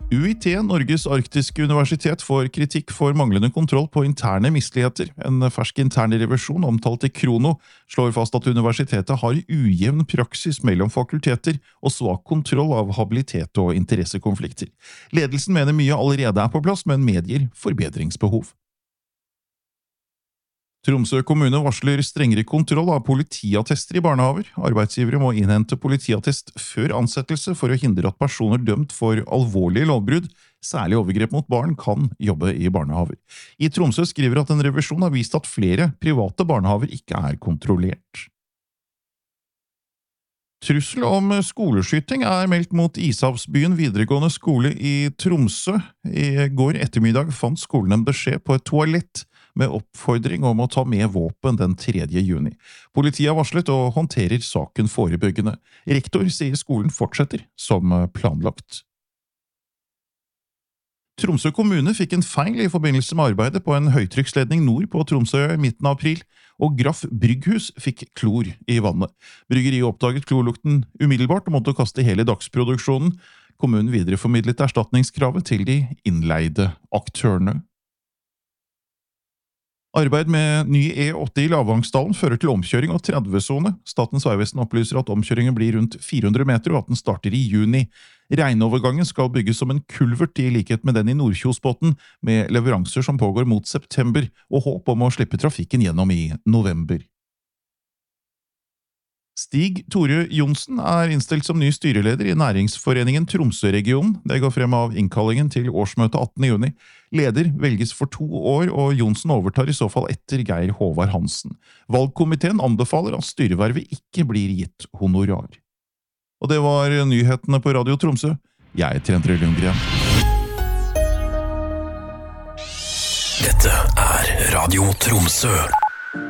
UiT, Norges arktiske universitet, får kritikk for manglende kontroll på interne misligheter. En fersk intern revisjon omtalt i Krono slår fast at universitetet har ujevn praksis mellom fakulteter og svak kontroll av habilitet og interessekonflikter. Ledelsen mener mye allerede er på plass, men medgir forbedringsbehov. Tromsø kommune varsler strengere kontroll av politiattester i barnehaver. Arbeidsgivere må innhente politiattest før ansettelse for å hindre at personer dømt for alvorlige lovbrudd, særlig overgrep mot barn, kan jobbe i barnehaver. I Tromsø skriver at en revisjon har vist at flere private barnehaver ikke er kontrollert. Trussel om skoleskyting er meldt mot Ishavsbyen videregående skole i Tromsø. I går ettermiddag fant skolen en beskjed på et toalett med oppfordring om å ta med våpen den 3. juni. Politiet har varslet og håndterer saken forebyggende. Rektor sier skolen fortsetter som planlagt. Tromsø kommune fikk en feil i forbindelse med arbeidet på en høytrykksledning nord på Tromsø i midten av april, og Graff Brygghus fikk klor i vannet. Bryggeriet oppdaget klorlukten umiddelbart og måtte kaste hele dagsproduksjonen. Kommunen videreformidlet erstatningskravet til de innleide aktørene. Arbeid med ny E8 i Lavangsdalen fører til omkjøring av 30-zone. Statens vegvesen opplyser at omkjøringen blir rundt 400 meter og at den starter i juni. Regnovergangen skal bygges som en kulvert i likhet med den i Nordkjosbotn, med leveranser som pågår mot september, og håp om å slippe trafikken gjennom i november. Stig Tore Johnsen er innstilt som ny styreleder i Næringsforeningen Tromsø-regionen. Det går frem av innkallingen til årsmøtet 18. juni. Leder velges for 2 år, og Johnsen overtar i så fall etter Geir Håvard Hansen. Valgkomiteen anbefaler at styrevervet ikke blir gitt honorar. Og det var nyhetene på Radio Tromsø. Jeg heter Endre Lundgren. Dette er Radio Tromsø.